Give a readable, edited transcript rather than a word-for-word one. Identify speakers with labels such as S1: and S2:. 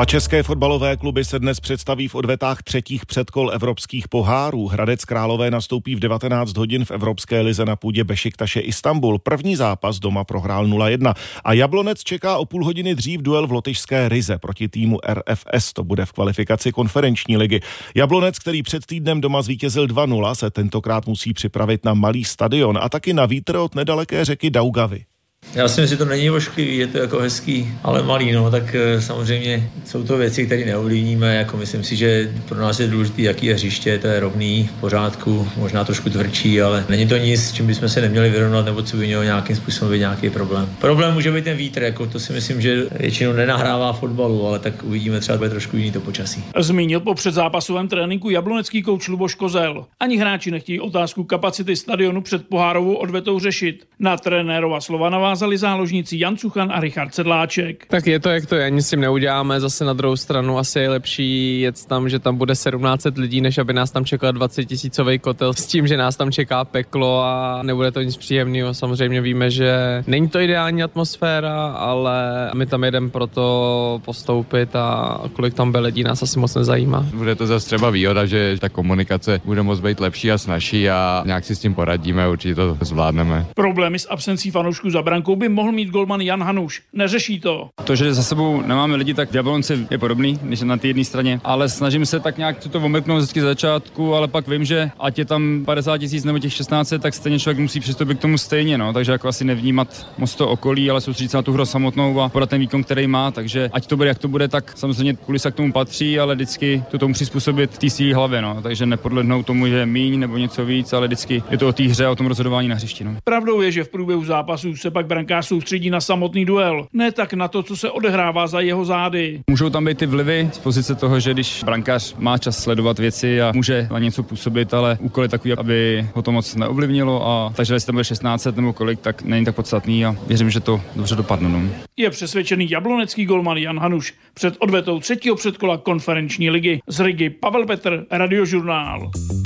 S1: Dva české fotbalové kluby se dnes představí v odvetách třetích předkol evropských pohárů. Hradec Králové nastoupí v 19 hodin v Evropské lize na půdě Bešiktaše Istanbul. První zápas doma prohrál 0-1 a Jablonec čeká o půl hodiny dřív duel v lotyšské Rize proti týmu RFS. To bude v kvalifikaci konferenční ligy. Jablonec, který před týdnem doma zvítězil 2-0, se tentokrát musí připravit na malý stadion a taky na vítr od nedaleké řeky Daugavy.
S2: Já si myslím, že to není ošklivý, je to jako hezký, ale malý, no, tak samozřejmě jsou to věci, které neovlivníme, jako myslím si, že pro nás je důležité, jaký je hřiště, to je rovný, v pořádku, možná trošku tvrdší, ale není to nic, s čím bychom se neměli vyrovnat, nebo co by mělo nějakým způsobem být nějaký problém. Problém může být ten vítr, jako to si myslím, že většinou nenahrává fotbalu, ale tak uvidíme, třeba bude trošku jiný to počasí.
S3: Zmínil po předzápasovém tréninku jablonecký kouč Luboš Kozel. Ani hráči nechtějí otázku kapacity stadionu před pohárovou odvetou řešit. Na trenérova slova navázali záložníci Jan Cuchan a Richard Sedláček.
S4: Tak je to, jak to je, nic s tím neuděláme, zase na druhou stranu asi je lepší jet tam, že tam bude 1700 lidí, než aby nás tam čekal 20 000 kotel s tím, že nás tam čeká peklo a nebude to nic příjemného. Samozřejmě víme, že není to ideální atmosféra, ale my tam jedeme proto postoupit a kolik tam bude lidí, nás asi moc nezajímá.
S5: Bude to zase třeba výhoda, že ta komunikace bude moct být lepší a snazší a nějak si s tím poradíme, určitě to zvládneme.
S3: Problémy s absencí fanoušků za brankou by mohl mít golman Jan Hanuš. Neřeší to.
S6: To, že za sebou nemáme lidi, tak v Jablonci je podobný, než na té jedné straně, ale snažím se tak nějak to omrknout vždycky z začátku, ale pak vím, že ať je tam 50 000 nebo těch 16, tak stejně člověk musí přistoupit k tomu stejně, no, takže jako asi nevnímat moc to okolí, ale soustředit se na tu hru samotnou a podat ten výkon, který má, takže ať to bude, jak to bude, tak samozřejmě kulisa k tomu patří, ale vždycky to musí způsobit té svý hlavě, no, takže nepodlehnout tomu, že je míň nebo něco víc, ale vždycky je to o té hře a o tom rozhodování na hřišti, no.
S3: Pravdou je, že v průběhu zápasů se pak brankář soustředí na samotný duel, ne tak na to, co se odehrává za jeho zády.
S6: Můžou tam být ty vlivy z pozice toho, že když brankář má čas sledovat věci a může na něco působit, ale úkol je takový, aby ho to moc neovlivnilo a takže jestli tam bude 16 nebo kolik, tak není tak podstatný a věřím, že to dobře dopadne. No.
S3: Je přesvědčený jablonecký golman Jan Hanuš před odvetou třetího předkola konferenční ligy. Z Rigy Pavel Petr, Radiožurnál.